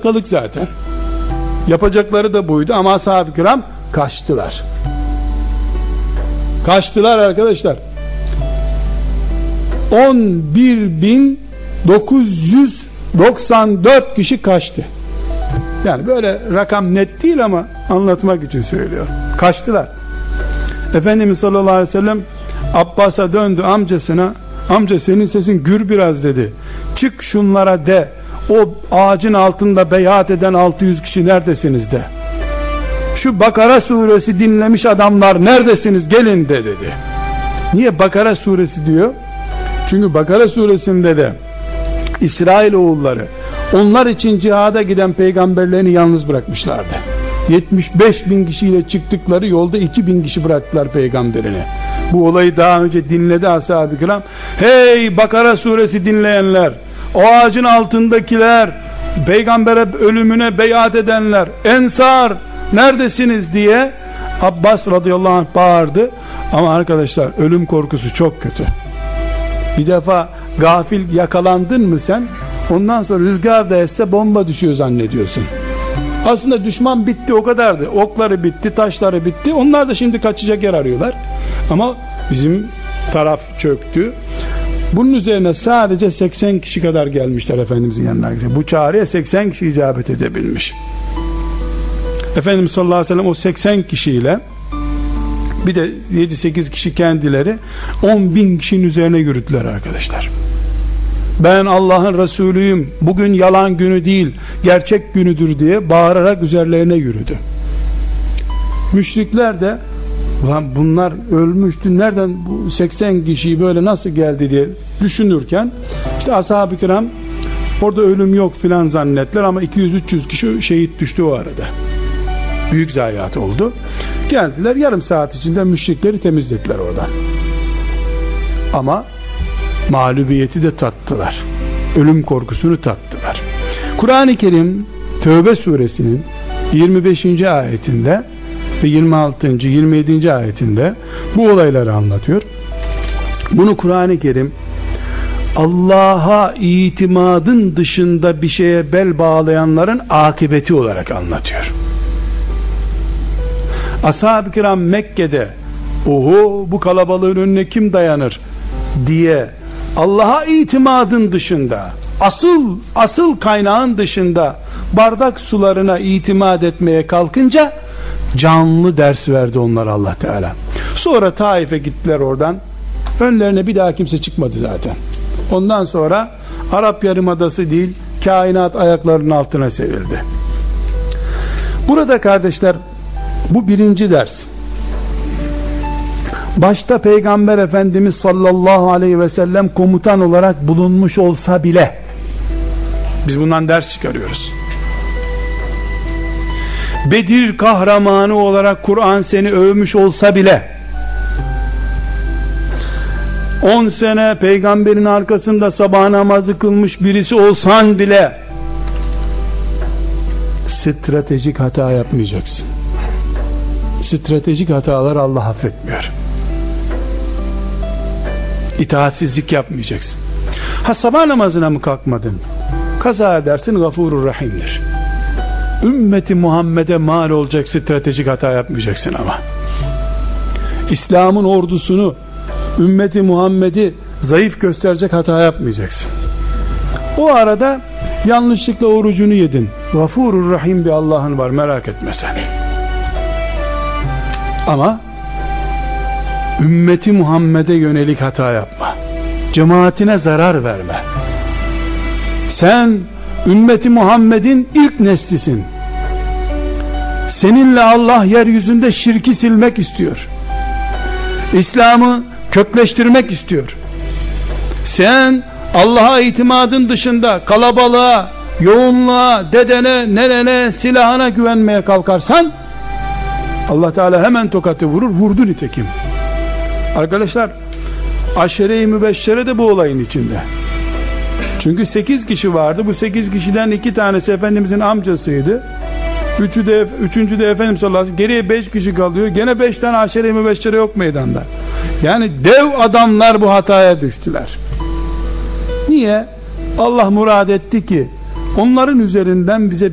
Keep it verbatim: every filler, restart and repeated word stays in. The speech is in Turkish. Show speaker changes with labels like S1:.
S1: dakikalık zaten. Yapacakları da buydu ama ashab-ı kiram kaçtılar. Kaçtılar arkadaşlar. on bir bin dokuz yüz doksan dört kişi kaçtı. Yani böyle rakam net değil ama anlatmak için söylüyorum. Kaçtılar. Efendimiz sallallahu aleyhi ve sellem Abbas'a döndü, amcasına, amca senin sesin gür biraz dedi. Çık şunlara de, o ağacın altında beyat eden altı yüz kişi neredesiniz de. Şu Bakara suresi dinlemiş adamlar neredesiniz, gelin de dedi. Niye Bakara suresi diyor? Çünkü Bakara suresinde de İsrail oğulları onlar için cihada giden peygamberlerini yalnız bırakmışlardı. yetmiş beş bin kişiyle çıktıkları yolda iki bin kişi bıraktılar peygamberini. Bu olayı daha önce dinledi ashab-ı kiram. Hey Bakara suresi dinleyenler, o ağacın altındakiler, peygambere ölümüne beyat edenler, ensar neredesiniz diye Abbas radıyallahu anh bağırdı. Ama arkadaşlar ölüm korkusu çok kötü. Bir defa gafil yakalandın mı sen, ondan sonra rüzgar da esse bomba düşüyor zannediyorsun. Aslında düşman bitti, o kadardı. Okları bitti, taşları bitti. Onlar da şimdi kaçacak yer arıyorlar. Ama bizim taraf çöktü. Bunun üzerine sadece seksen kişi kadar gelmişler Efendimizin yanına. Bu çağrıya seksen kişi icabet edebilmiş. Efendimiz sallallahu aleyhi ve sellem o seksen kişiyle bir de yedi sekiz kişi kendileri on bin kişinin üzerine yürüdüler arkadaşlar. Ben Allah'ın Resulüyüm, bugün yalan günü değil gerçek günüdür diye bağırarak üzerlerine yürüdü. Müşrikler de ulan bunlar ölmüştü, nereden bu seksen kişi böyle nasıl geldi diye düşünürken işte ashab-ı kiram orada ölüm yok filan zannettiler ama iki yüz üç yüz kişi şehit düştü o arada. Büyük zayiat oldu. Geldiler, yarım saat içinde müşrikleri temizlediler oradan. Ama mağlubiyeti de tattılar. Ölüm korkusunu tattılar. Kur'an-ı Kerim Tevbe suresinin yirmi beşinci ayetinde ve yirmi altıncı yirmi yedinci ayetinde bu olayları anlatıyor. Bunu Kur'an-ı Kerim Allah'a itimadın dışında bir şeye bel bağlayanların akıbeti olarak anlatıyor. Ashab-ı kiram Mekke'de oho bu kalabalığın önüne kim dayanır diye Allah'a itimadın dışında, asıl asıl kaynağın dışında bardak sularına itimat etmeye kalkınca canlı ders verdi onlara Allah Teala. Sonra Taif'e gittiler oradan. Önlerine bir daha kimse çıkmadı zaten. Ondan sonra Arap Yarımadası değil, kainat ayaklarının altına serildi. Burada kardeşler, bu birinci ders. Başta Peygamber Efendimiz sallallahu aleyhi ve sellem komutan olarak bulunmuş olsa bile biz bundan ders çıkarıyoruz. Bedir kahramanı olarak Kur'an seni övmüş olsa bile, on sene peygamberin arkasında sabah namazı kılmış birisi olsan bile stratejik hata yapmayacaksın. Stratejik hatalar Allah affetmiyor. İtaatsizlik yapmayacaksın. Ha sabah namazına mı kalkmadın? Kaza edersin, Gafurur Rahim'dir. Ümmeti Muhammed'e mal olacak stratejik hata yapmayacaksın ama. İslam'ın ordusunu, ümmeti Muhammed'i zayıf gösterecek hata yapmayacaksın. O arada yanlışlıkla orucunu yedin. Gafurur Rahim bir Allah'ın var, merak etme sen. Ama ümmeti Muhammed'e yönelik hata yapma. Cemaatine zarar verme. Sen ümmeti Muhammed'in ilk neslisin. Seninle Allah yeryüzünde şirki silmek istiyor. İslam'ı kökleştirmek istiyor. Sen Allah'a itimadın dışında kalabalığa, yoğunluğa, dedene, nenene, silahına güvenmeye kalkarsan Allah Teala hemen tokatı vurur. Vurdu nitekim. Arkadaşlar, aşere-i mübeşşere de bu olayın içinde. Çünkü sekiz kişi vardı. Bu sekiz kişiden iki tanesi Efendimizin amcasıydı. Üçü de, üçüncü de Efendimiz sallallahu aleyhi ve sellem. Geriye beş kişi kalıyor. Gene beş tane aşere-i mübeşşere yok meydanda. Yani dev adamlar bu hataya düştüler. Niye? Allah murad etti ki onların üzerinden bize